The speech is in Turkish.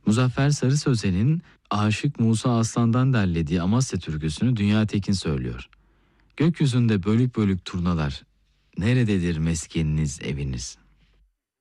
Muzaffer Sarı Sözen'in Aşık Musa Aslan'dan derlediği Amasya türküsünü Dünya Tekin söylüyor. Gökyüzünde bölük bölük turnalar, nerededir meskeniniz eviniz?